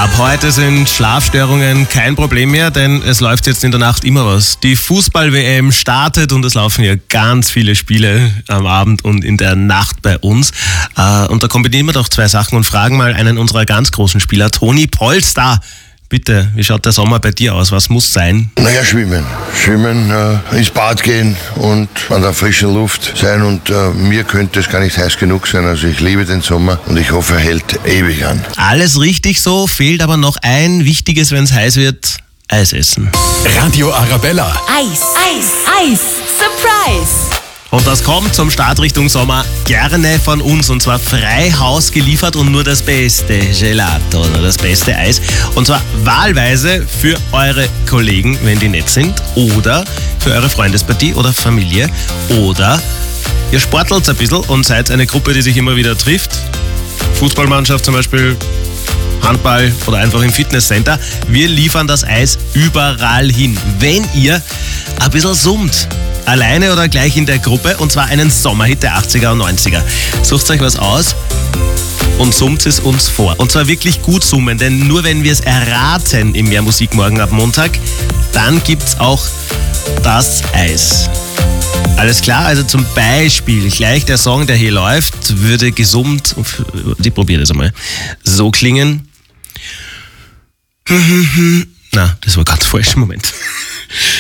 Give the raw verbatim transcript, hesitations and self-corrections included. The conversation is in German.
Ab heute sind Schlafstörungen kein Problem mehr, denn es läuft jetzt in der Nacht immer was. Die Fußball-W M startet und es laufen ja ganz viele Spiele am Abend und in der Nacht bei uns. Und da kombinieren wir doch zwei Sachen und fragen mal einen unserer ganz großen Spieler, Toni Polster. Bitte, wie schaut der Sommer bei dir aus? Was muss sein? Naja, schwimmen. Schwimmen, äh, ins Bad gehen und an der frischen Luft sein. Und äh, mir könnte es gar nicht heiß genug sein. Also ich liebe den Sommer und ich hoffe, er hält ewig an. Alles richtig so, fehlt aber noch ein wichtiges, wenn es heiß wird: Eis essen. Radio Arabella. Eis, Eis, Eis, Surprise! Und das kommt zum Start Richtung Sommer gerne von uns, und zwar frei Haus geliefert und nur das beste Gelato oder das beste Eis. Und zwar wahlweise für eure Kollegen, wenn die nett sind, oder für eure Freundespartie oder Familie, oder ihr sportelt ein bisschen und seid eine Gruppe, die sich immer wieder trifft. Fußballmannschaft zum Beispiel, Handball oder einfach im Fitnesscenter. Wir liefern das Eis überall hin, wenn ihr ein bisschen summt. Alleine oder gleich in der Gruppe, und zwar einen Sommerhit der achtziger und neunziger. Sucht euch was aus und summt es uns vor. Und zwar wirklich gut summen, denn nur wenn wir es erraten im Mehr Musik morgen ab Montag, dann gibt's auch das Eis. Alles klar? Also zum Beispiel gleich der Song, der hier läuft, würde gesummt, ich probiere das einmal, so klingen. Na, das war ganz falsch, Moment.